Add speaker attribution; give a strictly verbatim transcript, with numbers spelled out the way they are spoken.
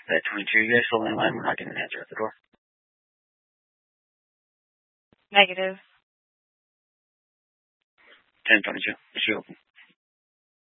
Speaker 1: That twenty-two, you guys still in line? We're not getting an answer at the door.
Speaker 2: Negative.
Speaker 1: ten twenty-two. Is she open?